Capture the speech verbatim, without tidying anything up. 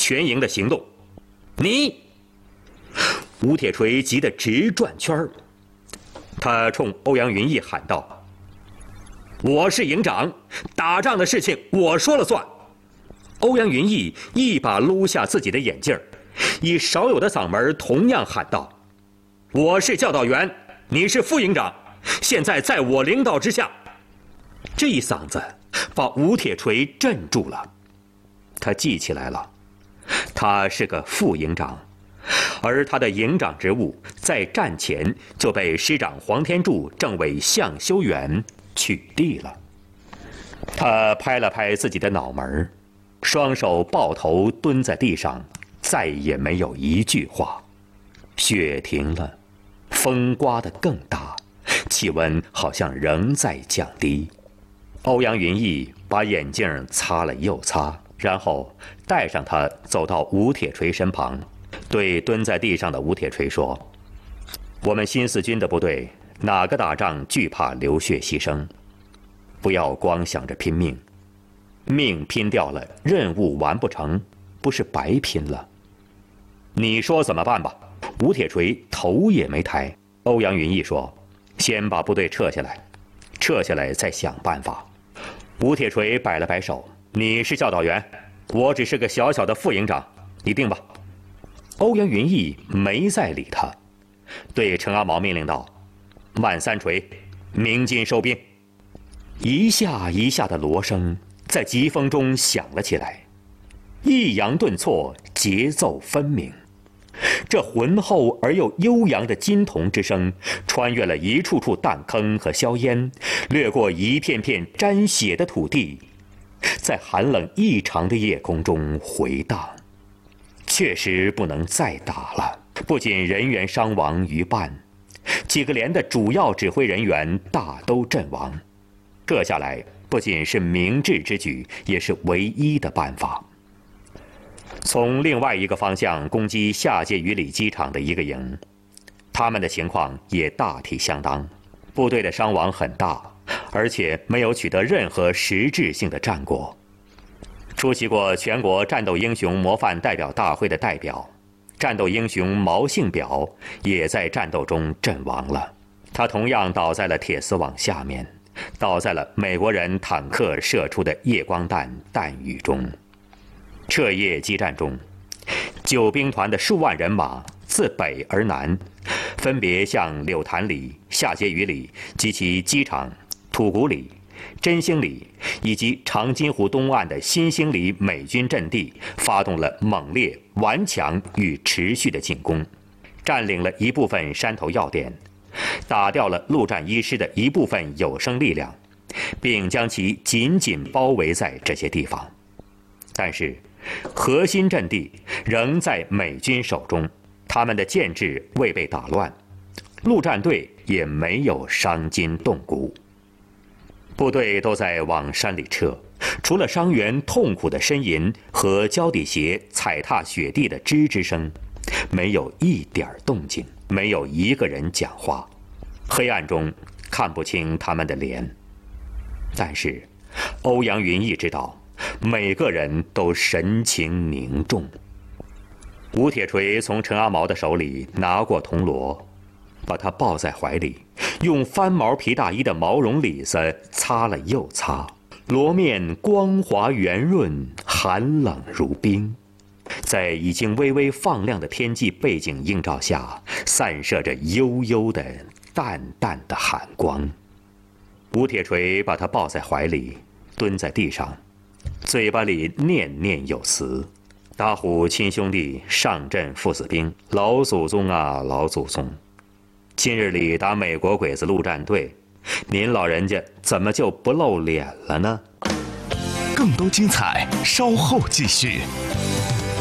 全营的行动。你，吴铁锤急得直转圈儿。他冲欧阳云逸喊道：“我是营长，打仗的事情我说了算。”欧阳云逸一把撸下自己的眼镜，以少有的嗓门同样喊道：“我是教导员，你是副营长，现在在我领导之下。”这一嗓子把吴铁锤镇住了。他记起来了，他是个副营长，而他的营长职务在战前就被师长黄天柱政委向修远取缔了。他拍了拍自己的脑门，双手抱头蹲在地上，再也没有一句话。雪停了，风刮得更大，气温好像仍在降低。欧阳云逸把眼镜擦了又擦，然后戴上它，走到吴铁锤身旁，对蹲在地上的吴铁锤说：“我们新四军的部队哪个打仗惧怕流血牺牲？不要光想着拼命，命拼掉了，任务完不成，不是白拼了。你说怎么办吧？”吴铁锤头也没抬。欧阳云逸说：“先把部队撤下来，撤下来再想办法。”吴铁锤摆了摆手：“你是教导员，我只是个小小的副营长，你定吧。”欧阳云逸没再理他，对陈阿毛命令道：“万三锤，鸣金收兵。”一下一下的锣声在疾风中响了起来，抑扬顿挫，节奏分明。这浑厚而又悠扬的金铜之声，穿越了一处处弹坑和硝烟，掠过一片片沾血的土地，在寒冷异常的夜空中回荡。确实不能再打了，不仅人员伤亡逾半，几个连的主要指挥人员大都阵亡。这下来不仅是明智之举，也是唯一的办法。从另外一个方向攻击下界于里机场的一个营，他们的情况也大体相当，部队的伤亡很大，而且没有取得任何实质性的战果。出席过全国战斗英雄模范代表大会的代表，战斗英雄毛信表也在战斗中阵亡了。他同样倒在了铁丝网下面，倒在了美国人坦克射出的夜光弹弹雨中。彻夜激战中，九兵团的数万人马自北而南，分别向柳潭里、下碣隅里及其机场、土谷里、真兴里以及长津湖东岸的新兴里美军阵地发动了猛烈、顽强与持续的进攻，占领了一部分山头要点，打掉了陆战一师的一部分有生力量，并将其紧紧包围在这些地方。但是核心阵地仍在美军手中，他们的建制未被打乱，陆战队也没有伤筋动骨。部队都在往山里撤，除了伤员痛苦的呻吟和脚底鞋踩踏雪地的吱吱声，没有一点动静，没有一个人讲话。黑暗中看不清他们的脸，但是欧阳云逸知道，每个人都神情凝重。吴铁锤从陈阿毛的手里拿过铜锣，把他抱在怀里，用翻毛皮大衣的毛绒里子擦了又擦，锣面光滑圆润，寒冷如冰，在已经微微放亮的天际背景映照下，散射着幽幽的淡淡的寒光。吴铁锤把他抱在怀里，蹲在地上，嘴巴里念念有词：打虎亲兄弟，上阵父子兵，老祖宗啊老祖宗，今日里打美国鬼子陆战队，您老人家怎么就不露脸了呢？ 更多精彩稍后继续。